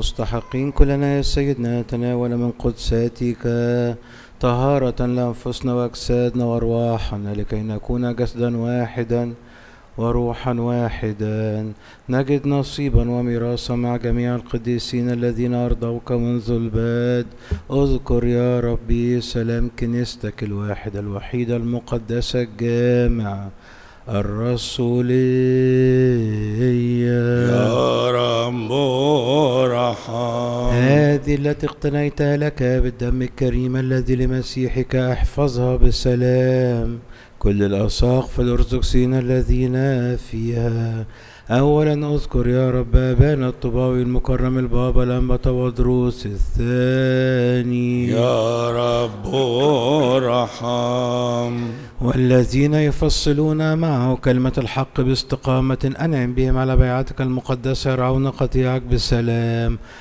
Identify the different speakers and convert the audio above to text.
Speaker 1: مستحقين كلنا يا سيدنا تناول من قدساتك طهارة لأنفسنا وأجسادنا وأرواحنا لكي نكون جسدا واحدا وروحا واحدا نجد نصيبا وميراثا مع جميع القديسين الذين أرضوك منذ البدء. اذكر يا ربي سلام كنيستك الواحدة الوحيدة المقدسة الجامعة الرسولية
Speaker 2: يا رب ارحم.
Speaker 1: هذه التي اقتنيتها لك بالدم الكريم الذي لمسيحك احفظها بسلام كل الأساقف الأرثوذكسيين الذين فيها. أولا أذكر يا رب أبانا الطباوي المكرم البابا الأنبا تودروس الثاني
Speaker 2: يا رب ارحم.
Speaker 1: والذين يفصلون معه كلمة الحق باستقامة أنعم بهم على بيعتك المقدسة يرعون قطيعك بسلام